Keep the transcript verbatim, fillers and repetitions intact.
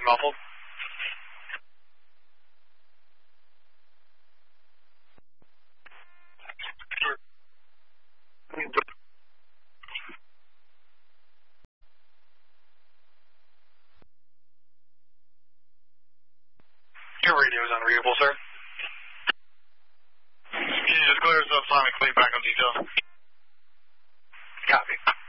and muffled. Your radio is unreadable, sir. Can you just clear us up sonically back on detail? Copy.